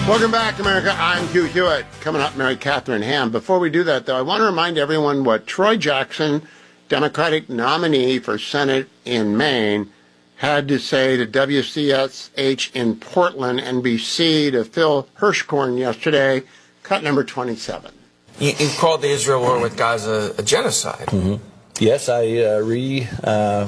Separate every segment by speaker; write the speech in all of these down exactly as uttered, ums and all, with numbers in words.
Speaker 1: Welcome back, America. I'm Hugh Hewitt. Coming up, Mary Catherine Ham. Before we do that, though, I want to remind everyone what Troy Jackson, Democratic nominee for Senate in Maine, had to say to W C S H in Portland, N B C, to Phil Hirschkorn yesterday. Cut number twenty-seven.
Speaker 2: You, you called the Israel war with Gaza a genocide.
Speaker 3: Mm-hmm. Yes, I uh, re-stated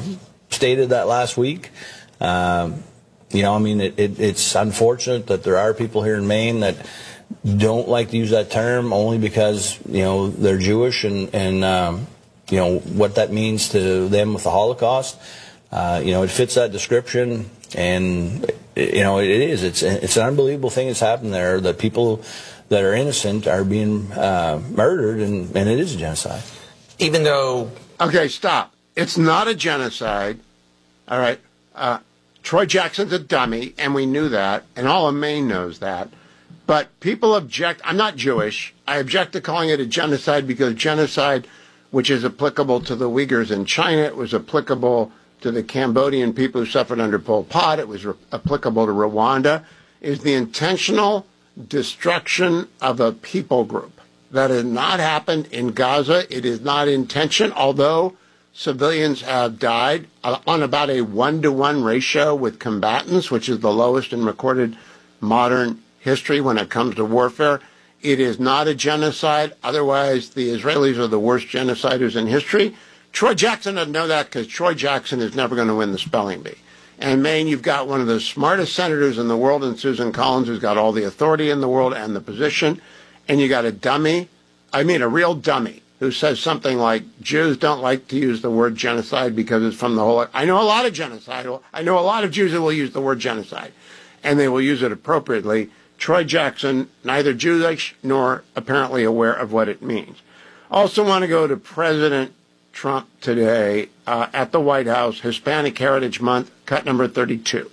Speaker 3: uh, that last week. Um, you know, I mean, it, it, it's unfortunate that there are people here in Maine that don't like to use that term only because, you know, they're Jewish and, and um, you know, what that means to them with the Holocaust. Uh, you know, it fits that description, and, you know, it is. It's, it's an unbelievable thing that's happened there, that people that are innocent are being uh, murdered, and, and it is a genocide.
Speaker 2: Even though...
Speaker 1: Okay, stop. It's not a genocide. All right. Uh, Troy Jackson's a dummy, and we knew that, and all of Maine knows that. But people object. I'm not Jewish. I object to calling it a genocide because genocide, which is applicable to the Uyghurs in China, it was applicable to the Cambodian people who suffered under Pol Pot, it was re- applicable to Rwanda, is the intentional destruction of a people group. That has not happened in Gaza. It is not intention, although civilians have died on about a one-to-one ratio with combatants, which is the lowest in recorded modern history when it comes to warfare. It is not a genocide. Otherwise, the Israelis are the worst genociders in history. Troy Jackson doesn't know that because Troy Jackson is never going to win the spelling bee. And Maine, you've got one of the smartest senators in the world in Susan Collins, who's got all the authority in the world and the position. And you got a dummy, I mean a real dummy, who says something like, Jews don't like to use the word genocide because it's from the whole... I know a lot of genocide. I know a lot of Jews who will use the word genocide, and they will use it appropriately. Troy Jackson, neither Jewish nor apparently aware of what it means. Also want to go to President Trump today uh, at the White House, Hispanic Heritage Month, cut number thirty-two.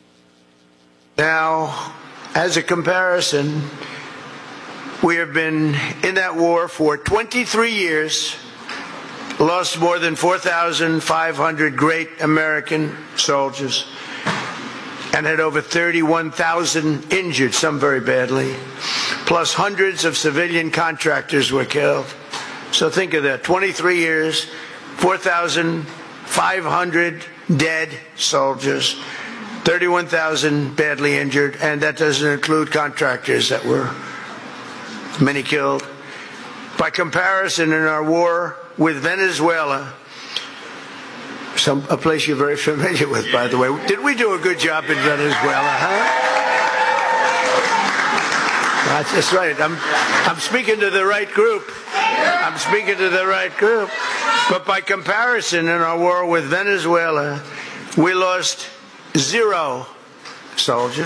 Speaker 4: Now, as a comparison... we have been in that war for twenty-three years, lost more than four thousand five hundred great American soldiers, and had over thirty-one thousand injured, some very badly, plus hundreds of civilian contractors were killed. So think of that, twenty-three years, four thousand five hundred dead soldiers, thirty-one thousand badly injured, and that doesn't include contractors that were many killed. By comparison, in our war with Venezuela, some a place you're very familiar with, by the way, did we do a good job in Venezuela, huh? That's right. I'm I'm speaking to the right group. I'm speaking to the right group. But by comparison, in our war with Venezuela, we lost zero soldiers.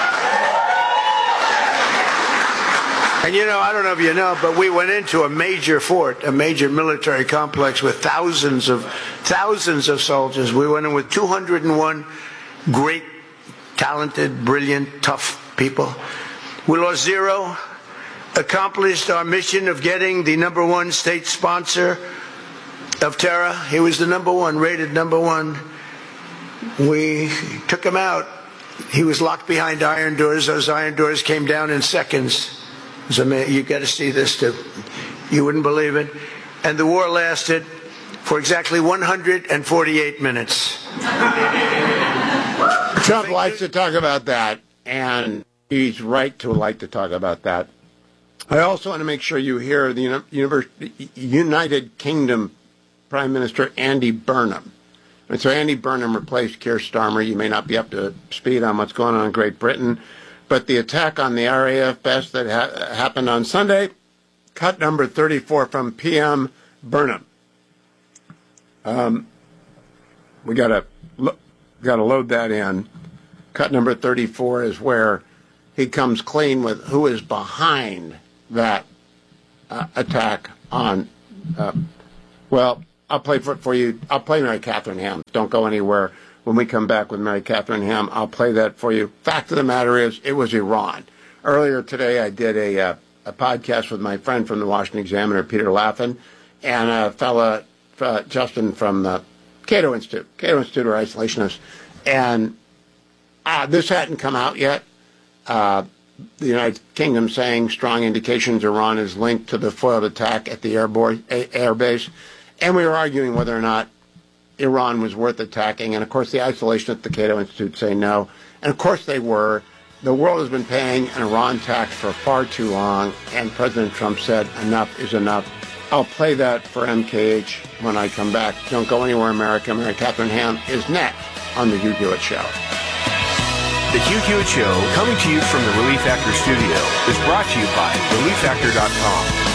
Speaker 4: And, you know, I don't know if you know, but we went into a major fort, a major military complex with thousands of thousands of soldiers. We went in with two hundred one great, talented, brilliant, tough people. We lost zero, accomplished our mission of getting the number one state sponsor of terror. He was the number one, rated number one. We took him out. He was locked behind iron doors. Those iron doors came down in seconds. So, man, you got to see this too. You wouldn't believe it. And the war lasted for exactly one hundred forty-eight minutes.
Speaker 1: Trump likes to talk about that, and he's right to like to talk about that. I also want to make sure you hear the United Kingdom Prime Minister Andy Burnham. And so Andy Burnham replaced Keir Starmer. You may not be up to speed on what's going on in Great Britain. But the attack on the R A F base that ha- happened on Sunday, cut number thirty-four from P M Burnham. Um, we gotta lo- gotta load that in. Cut number thirty-four is where he comes clean with who is behind that uh, attack on. Uh, well, I'll play for for you. I'll play Mary Catherine Ham. Don't go anywhere. When we come back with Mary Catherine Ham, I'll play that for you. Fact of the matter is, it was Iran. Earlier today, I did a, uh, a podcast with my friend from the Washington Examiner, Peter Laffin, and a fella, uh, Justin from the Cato Institute. Cato Institute are isolationists. And uh, this hadn't come out yet, uh, the United Kingdom saying strong indications Iran is linked to the foiled attack at the airborne, air base. And we were arguing whether or not Iran was worth attacking. And, of course, the isolation at the Cato Institute say no. And, of course, they were. The world has been paying an Iran tax for far too long. And President Trump said enough is enough. I'll play that for M K H when I come back. Don't go anywhere, America. Mary Catherine Ham is next on The Hugh Hewitt Show.
Speaker 5: The Hugh Hewitt Show, coming to you from the Relief Factor studio, is brought to you by relief factor dot com.